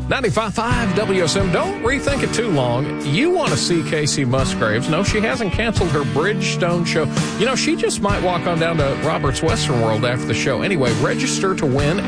95.5 WSM. Don't rethink it too long. You want to see Casey Musgraves. No, she hasn't canceled her Bridgestone show. You know, she just might walk on down to Robert's Western World after the show. Anyway, register to win